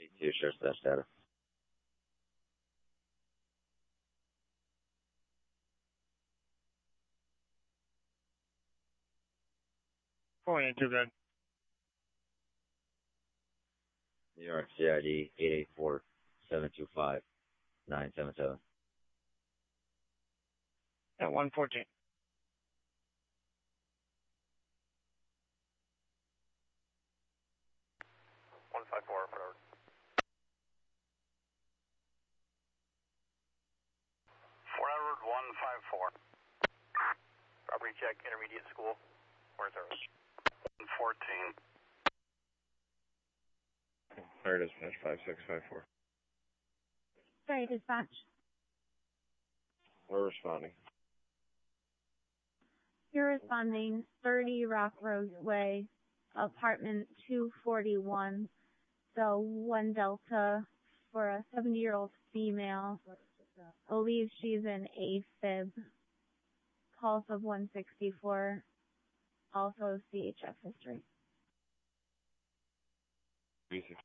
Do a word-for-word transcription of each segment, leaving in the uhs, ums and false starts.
eighty-two, sheriff's dash data. four eighty-two, good. New York C I D eight eight four, seven two five, nine seven seven. At one fourteen. one five four, whatever. Fort Edward one five four. Property check, intermediate school. Where's service? one fourteen. Fire dispatch five six five four. Sorry, dispatch. We're responding. You're responding thirty Rock Rose Way, apartment two forty-one. So one Delta for a seventy-year-old female. Believe she's in AFib. Pulse of one sixty-four. Also C H F history. Easy.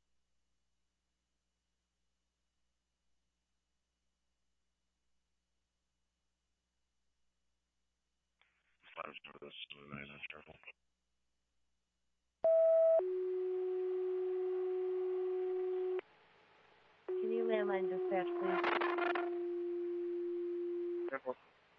Can you landline dispatch, please? Careful.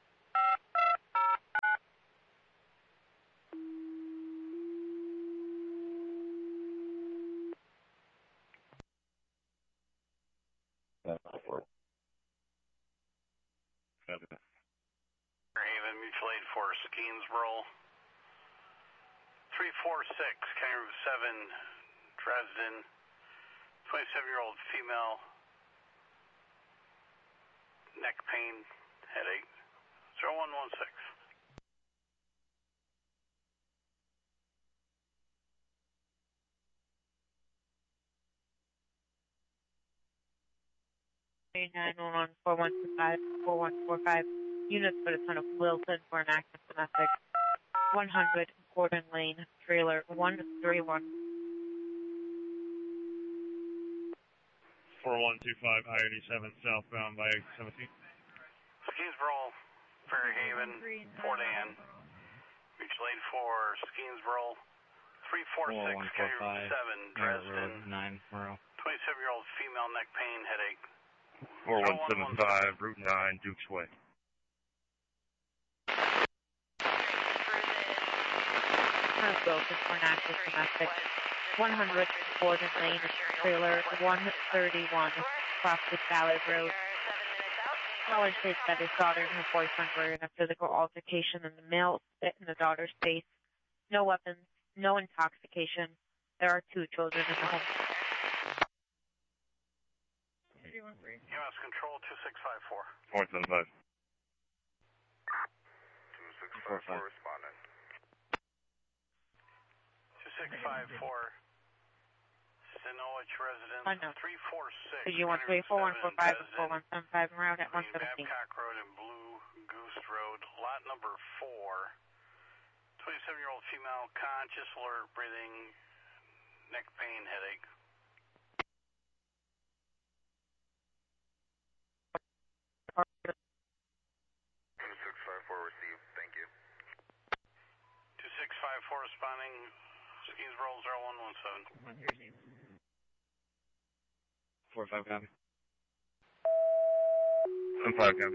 Haven, mutual aid for Skeensboro. three four six, County Route seven, Dresden. twenty-seven-year-old female. Neck pain, headache. zero one one six. nine one one, four one two five, four one four five. Units for the son of Wilson for an active domestic. one hundred Gordon Lane, trailer one three one. four one two five, I eighty-seven, southbound by seventeen. Skeensboro, Fairhaven, Port Ann. Mutual aid for Skeensboro. three four six, County Route seven, Dresden. nine Monroe. twenty-seven-year-old female, neck pain, headache. four one seven five, Route nine, Dukes Way. Wilson for an active domestic. one hundred Gordon Lane, trailer one thirty-one, Crofted Valley Road. Caller states that his daughter and her boyfriend were in a physical altercation and the male spit in the daughter's face. No weapons, no intoxication. There are two children in the home. E M S control two six five four. four seven five. two six five four responding. two six five four. Sinowich residence. I know. three four six. Did you want three four one four five and four one seven five around at one seventeen? Babcock Road and Blue Goose Road, lot number four. twenty-seven-year-old female, conscious, alert, breathing, neck pain, headache. two six five four received, thank you. two six five four responding, Skeensboro zero one one seven. four five copy. I'm five copy.